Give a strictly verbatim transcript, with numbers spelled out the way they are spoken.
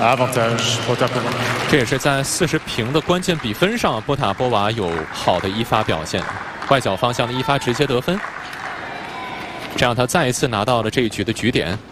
Avantage Potapova。 这也是在四十平的关键比分上，波塔波娃有好的一发表现，外角方向的一发直接得分，这让他再一次拿到了这一局的局点。